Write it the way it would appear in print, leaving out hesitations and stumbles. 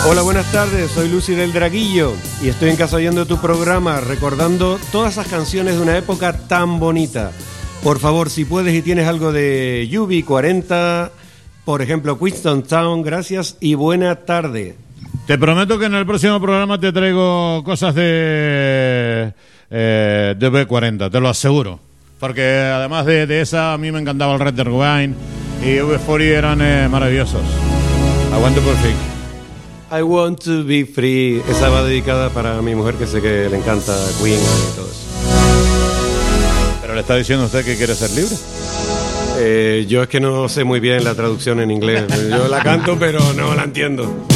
Hola, buenas tardes, soy Lucy del Draguillo y estoy en casa oyendo tu programa, recordando todas esas canciones de una época tan bonita. Por favor, si puedes y tienes algo de UB40, por ejemplo, Queenstown Town, gracias y buena tarde. Te prometo que en el próximo programa te traigo cosas de UB40, te lo aseguro. Porque además de esa, a mí me encantaba el Red Dead Wine y UB40 eran maravillosos. Aguante por fin. I want to be free. Esa va dedicada para mi mujer, que sé que le encanta Queen y todo eso. ¿Pero le está diciendo usted que quiere ser libre? Yo es que no sé muy bien la traducción en inglés. Yo la canto, pero no la entiendo.